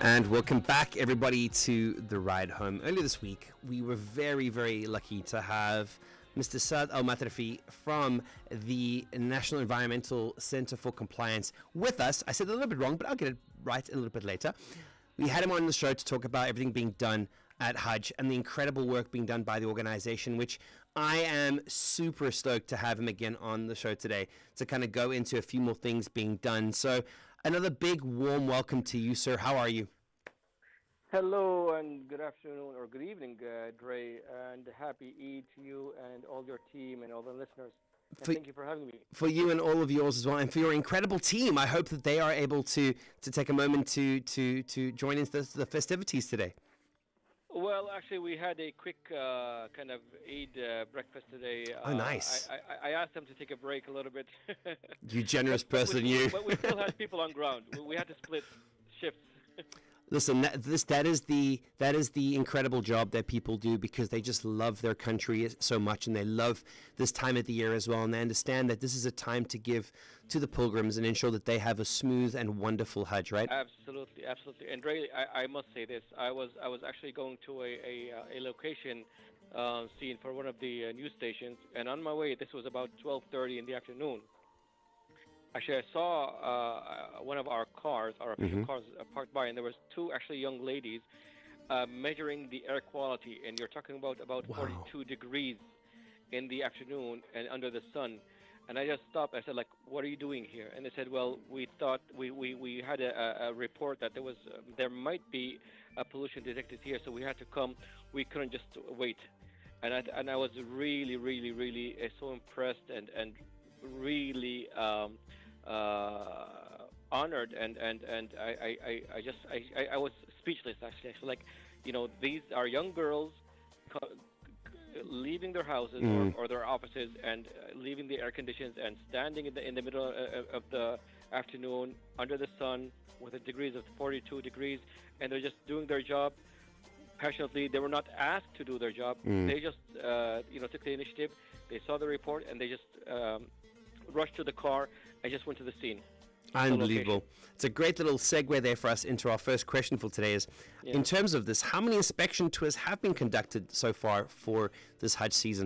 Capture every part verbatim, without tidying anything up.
And welcome back, everybody, to The Ride Home. Earlier this week, we were very, very lucky to have Mister Saad Al-Matrafi from the National Environmental Center for Compliance with us. I said it a little bit wrong, but I'll get it right a little bit later. We had him on the show to talk about everything being done at Hajj and the incredible work being done by the organization, which I am super stoked to have him again on the show today to kind of go into a few more things being done. So another big warm welcome to you, sir. How are you? Hello and good afternoon or good evening, uh, Dre, and happy Eid to you and all your team and all the listeners. And For, thank you for having me. For you and all of yours as well, and for your incredible team. I hope that they are able to, to take a moment to, to, to join into the, the festivities today. Well, actually, we had a quick uh, kind of Eid uh, breakfast today. Uh, Oh, nice. I, I, I asked them to take a break a little bit. You generous but, person, but we, you. But we still had people on ground. We, we had to split shifts. Listen, that, this that is the that is the incredible job that people do because they just love their country so much and they love this time of the year as well, and they understand that this is a time to give to the pilgrims and ensure that they have a smooth and wonderful Hajj, right? Absolutely, absolutely. And really, I, I must say this: I was I was actually going to a a, a location uh, scene for one of the uh, news stations, and on my way, this was about twelve thirty in the afternoon. Actually, I saw uh, one of our cars, our official Mm-hmm. cars, uh, parked by, and there was two actually young ladies uh, measuring the air quality, and you're talking about about Wow. forty-two degrees in the afternoon and under the sun. And I just stopped. I said, like, what are you doing here? And they said, well, we thought we, we, we had a, a report that there was uh, there might be a pollution detected here, so we had to come. We couldn't just wait. And I and I was really, really, really uh, so impressed and and really. Um, uh, honored and and and I I, I, I just I, I, I was speechless actually. Actually, like, you know, these are young girls co- leaving their houses Mm. or, or their offices and uh, leaving the air conditions and standing in the in the middle uh, of the afternoon under the sun with the degrees of forty-two degrees, and they're just doing their job passionately. They were not asked to do their job. Mm. They just uh, you know took the initiative. They saw the report and they just um, rushed to the car. I just went to the scene. Unbelievable. It's a great little segue there for us into our first question for today is, Yeah. in terms of this, how many inspection tours have been conducted so far for this Hajj season?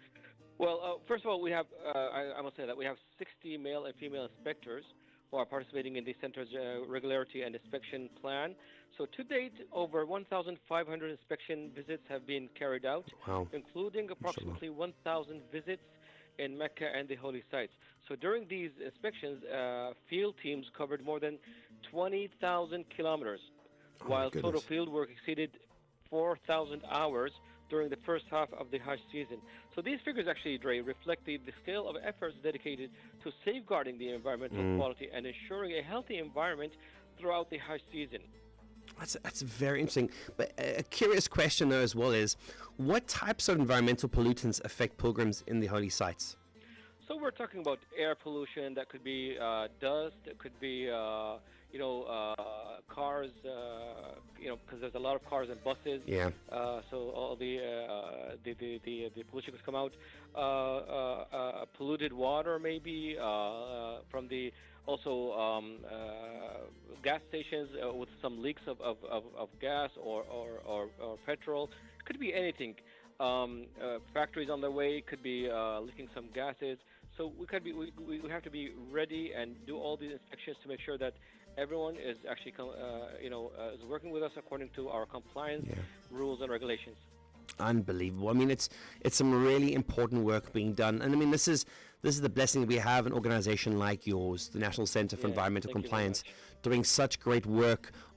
Well, uh, first of all, we have, uh, I, I must say that we have sixty male and female inspectors who are participating in the center's uh, regularity and inspection plan. So to date, over one thousand five hundred inspection visits have been carried out, Wow. including approximately one thousand visits in Mecca and the holy sites. So during these inspections, uh, field teams covered more than twenty thousand kilometers, Oh, my while total goodness. field work exceeded four thousand hours during the first half of the Hajj season. So these figures actually, Dre, reflect the, the scale of efforts dedicated to safeguarding the environmental Mm. quality and ensuring a healthy environment throughout the Hajj season. That's, that's very interesting. But a curious question, though, as well is, what types of environmental pollutants affect pilgrims in the holy sites? So we're talking about air pollution. That could be uh, dust. It could be, uh, you know, uh, cars. Uh, you know, because there's a lot of cars and buses. Yeah. Uh, so all the, uh, the the the the pollution could come out. Uh, uh, uh, polluted water, maybe uh, from the also um, uh, gas stations uh, with some leaks of, of, of, of gas or, or, or, or petrol. Could be anything. Um, uh, factories on their way could be uh, leaking some gases. So we could be we, we have to be ready and do all these inspections to make sure that everyone is actually com- uh, you know uh, is working with us according to our compliance Yeah. rules and regulations. Unbelievable. I mean, it's it's some really important work being done, and I mean, this is this is the blessing that we have an organization like yours, the National Center for Yeah, Environmental thank you very Compliance, much. doing such great work